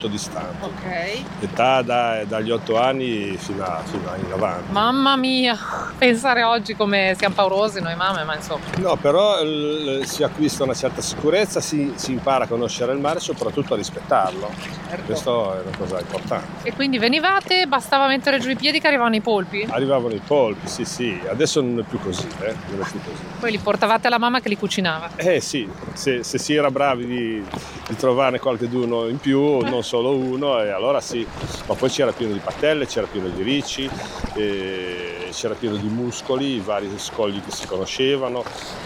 distante. Ok. Età dagli 8 anni fino in avanti. Mamma mia, pensare oggi come siamo paurosi noi mamme, ma insomma. No, però si acquista una certa sicurezza, si impara a conoscere il mare e soprattutto a rispettarlo. Certo. Questo è una cosa importante. E quindi venivate, bastava mettere giù i piedi che arrivavano i polpi? Arrivavano i polpi, sì. Adesso non è più così, non è più così. Poi li portavate alla mamma che li cucinava? Sì, se si era bravi di trovarne qualcheduno in più, non solo uno, e allora sì. Ma poi c'era pieno di patelle, c'era pieno di ricci, c'era pieno di muscoli, i vari scogli che si conoscevano,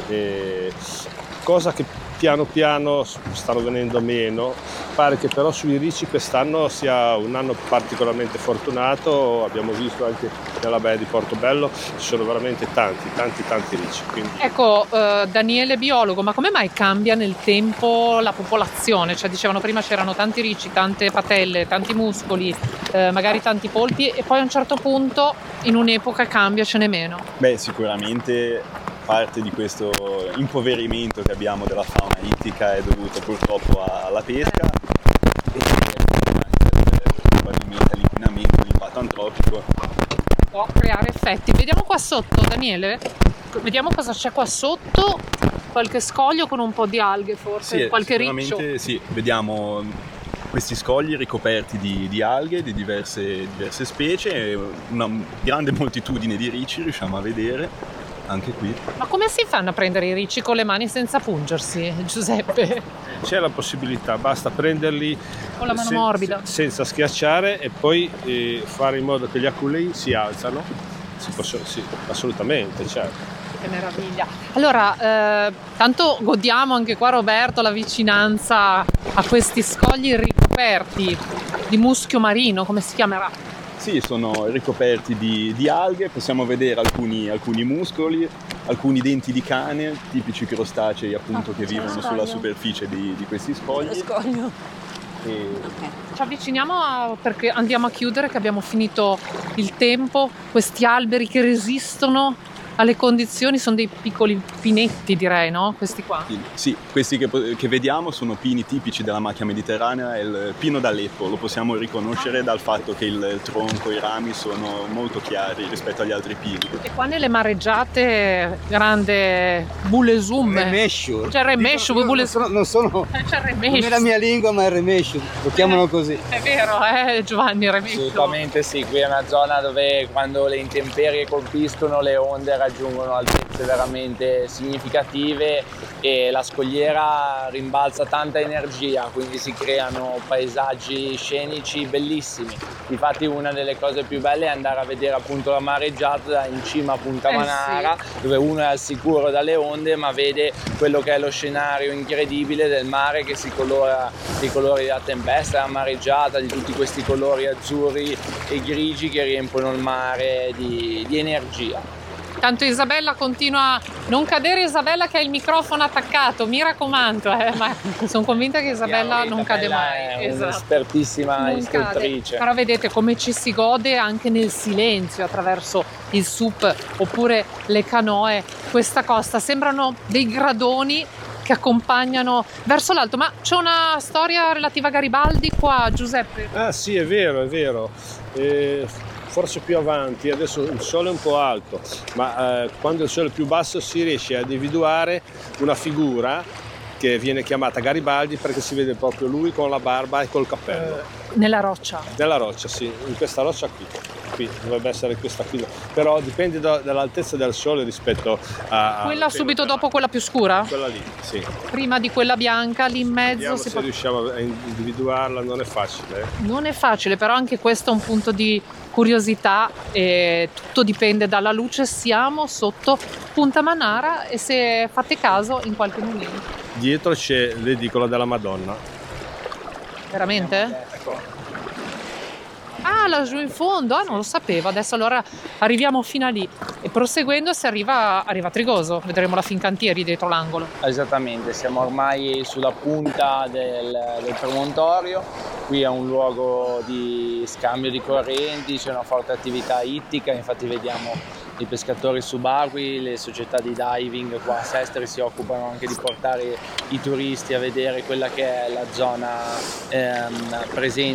cosa che piano piano stanno venendo meno. Pare che però sui ricci quest'anno sia un anno particolarmente fortunato, abbiamo visto anche nella baia di Portobello ci sono veramente tanti ricci. Quindi... Ecco, Daniele biologo, ma come mai cambia nel tempo la popolazione? Cioè dicevano prima c'erano tanti ricci, tante patelle, tanti muscoli, magari tanti polpi, e poi a un certo punto in un'epoca cambia, ce n'è meno. Beh, sicuramente parte di questo impoverimento che abbiamo della fauna ittica è dovuto purtroppo alla pesca e probabilmente all'inquinamento, all'impatto antropico. Può creare effetti. Vediamo qua sotto, Daniele, vediamo cosa c'è qua sotto, qualche scoglio con un po' di alghe forse, Sì, qualche riccio. sicuramente sì, vediamo questi scogli ricoperti di alghe di diverse specie e una grande moltitudine di ricci riusciamo a vedere anche qui. Ma come si fanno a prendere i ricci con le mani senza pungersi, Giuseppe? C'è la possibilità, basta prenderli Con la mano morbida. senza schiacciare e poi fare in modo che gli aculei si alzano. Sì, assolutamente, certo. Che meraviglia. Allora, tanto godiamo anche qua, Roberto, la vicinanza a questi scogli ricoperti di muschio marino, come si chiamerà? Sì, sono ricoperti di alghe, possiamo vedere alcuni muscoli, alcuni denti di cane, tipici crostacei appunto che vivono sulla superficie di questi scogli. Scoglio. Ci avviciniamo perché andiamo a chiudere, che abbiamo finito il tempo. Questi alberi che resistono alle condizioni sono dei piccoli pinetti, direi, no? Questi qua. Sì, questi che vediamo sono pini tipici della macchia mediterranea, è il pino d'Aleppo, lo possiamo riconoscere dal fatto che il tronco e i rami sono molto chiari rispetto agli altri pini. E qua nelle mareggiate, grande bulesum. Remescio. C'è il remescio, non sono c'è il non remescio. è la mia lingua, ma è il remescio, lo chiamano così. È vero, Giovanni, il remescio. Assolutamente sì, qui è una zona dove quando le intemperie colpiscono le onde raggiungono altezze veramente significative e la scogliera rimbalza tanta energia, quindi si creano paesaggi scenici bellissimi. Infatti una delle cose più belle è andare a vedere appunto la mareggiata in cima a Punta Manara, sì. dove uno è al sicuro dalle onde ma vede quello che è lo scenario incredibile del mare che si colora dei colori della tempesta, della mareggiata, di tutti questi colori azzurri e grigi che riempiono il mare di energia. Tanto Isabella continua a non cadere, Isabella che ha il microfono attaccato, mi raccomando, ma sono convinta che Isabella non cade mai. È un'espertissima istruttrice. Però vedete come ci si gode anche nel silenzio attraverso il SUP oppure le canoe. Questa costa sembrano dei gradoni che accompagnano verso l'alto. Ma c'è una storia relativa a Garibaldi qua, Giuseppe? Ah sì, è vero. Forse più avanti, adesso il sole è un po' alto, ma quando il sole è più basso si riesce a individuare una figura che viene chiamata Garibaldi perché si vede proprio lui con la barba e col cappello. Nella roccia? Nella roccia, sì, in questa roccia qui dovrebbe essere questa qui, però dipende dall'altezza del sole rispetto a quella subito dopo quella più scura? Quella lì, sì. Prima di quella bianca, lì in mezzo. Vediamo se riusciamo a individuarla, non è facile. Non è facile, però anche questo è un punto di curiosità e tutto dipende dalla luce. Siamo sotto Punta Manara e se fate caso in qualche momento. Dietro c'è l'edicola della Madonna. Veramente? Ah, laggiù in fondo, non lo sapevo, adesso allora arriviamo fino a lì e proseguendo si arriva a Trigoso, vedremo la Fincantieri dietro l'angolo. Esattamente, siamo ormai sulla punta del promontorio, qui è un luogo di scambio di correnti, c'è una forte attività ittica, infatti vediamo i pescatori subacquei, le società di diving qua a Sestri si occupano anche di portare i turisti a vedere quella che è la zona presente